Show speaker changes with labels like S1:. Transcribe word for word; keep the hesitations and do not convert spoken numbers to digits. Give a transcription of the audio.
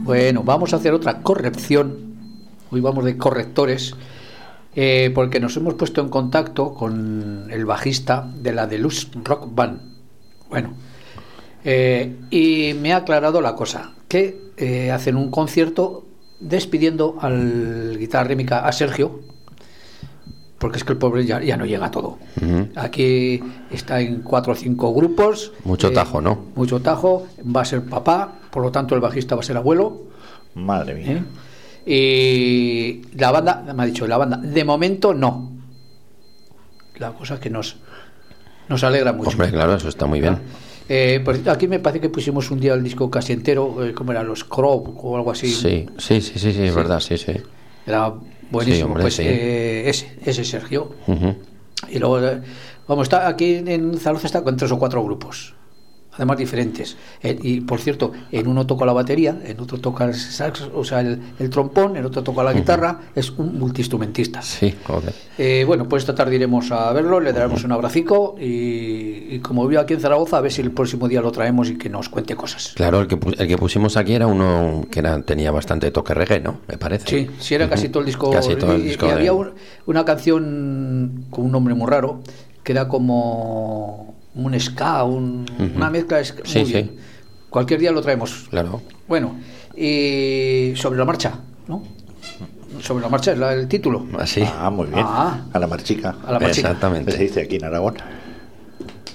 S1: Bueno, vamos a hacer otra corrección. Hoy vamos de correctores, eh, porque nos hemos puesto en contacto con el bajista de la Deluxe Rock Band. Bueno, eh, y me ha aclarado la cosa, que eh, hacen un concierto despidiendo al guitarra rítmica, a Sergio, porque es que el pobre ya, ya no llega a todo. Uh-huh. Aquí está en cuatro o cinco grupos.
S2: Mucho eh, tajo, ¿no?
S1: Mucho tajo. Va a ser papá, por lo tanto el bajista va a ser abuelo.
S3: Madre mía.
S1: ¿Eh? Y la banda, me ha dicho, la banda, de momento no. La cosa es que nos, nos alegra mucho.
S2: Hombre, claro, eso está muy bien.
S1: Eh, pues aquí me parece que pusimos un día el disco casi entero, eh, como era los Crop o algo así.
S2: Sí, sí, sí, sí, sí, es sí. verdad, sí, sí.
S1: Era buenísimo, sí, hombre, pues
S2: sí.
S1: eh, ese, ese Sergio.
S2: Uh-huh.
S1: Y luego, eh, vamos, está aquí en Zaragoza está con tres o cuatro grupos, además diferentes. Eh, y por cierto, en uno toca la batería, en otro toca el sax, o sea, el, el trompón, en otro toca la guitarra. Uh-huh. Es un multiinstrumentista.
S2: Sí, joder.
S1: Eh, bueno, pues esta tarde iremos a verlo, le daremos uh-huh. un abracico y, y como vivo aquí en Zaragoza, a ver si el próximo día lo traemos y que nos cuente cosas.
S2: Claro, el que, el que pusimos aquí era uno que era, tenía bastante toque reggae, ¿no? Me parece.
S1: Sí, sí, era uh-huh. casi todo el disco.
S2: Casi todo el disco
S1: y, y
S2: de...
S1: había un, una canción con un nombre muy raro, que era como un ska, un, uh-huh. una mezcla de ska.
S2: Sí, sí.
S1: Cualquier día lo traemos.
S2: Claro.
S1: Bueno, y sobre la marcha, ¿no? Sobre la marcha es la, el título.
S2: Así.
S3: Ah, muy bien.
S1: Ah,
S3: a la marchica.
S1: A la marchica.
S2: Exactamente.
S3: Se dice aquí en Aragón.